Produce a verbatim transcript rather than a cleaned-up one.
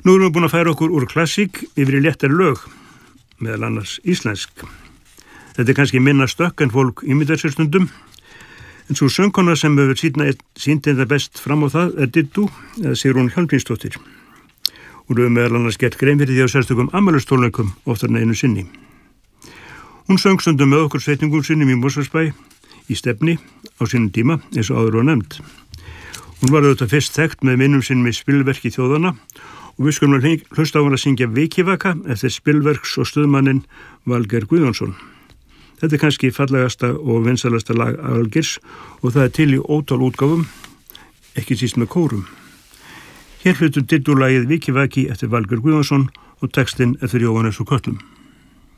Nú erum við búin að færa okkur úr klassík yfir í léttari lög, meðal annars íslensk. Þetta er kannski minna stökk en fólk ímyndar sér stundum, en svo söngkona sem hefur sýnt þetta best fram á það er Diddú, eða Sigrún Hjálmgrímsdóttir. Hún hefur meðal annars gert grein fyrir því á sérstökum afmælistónleikum oftar en einu sinni. Hún söng stundum með okkur sveitingum sinnum í Mosfellsbæ í Stefni á sínum tíma, eins og áður var nefnd. Hún var auðvitað fyrst þekkt með minnum sinn með spilverki þjóðana og við skulum hlusta á hann að syngja Vikivaka eftir spilverks og stöðmanninn Valgeir Guðjónsson. Þetta er kannski fallegasta og vinsalasta lag Valgeirs og það er til í ótal útgáfum, ekki síst með kórum. Hér hlutur Diddú lagið Vikivaki eftir Valgeir Guðjónsson og textinn eftir Jóhannes úr Kötlum.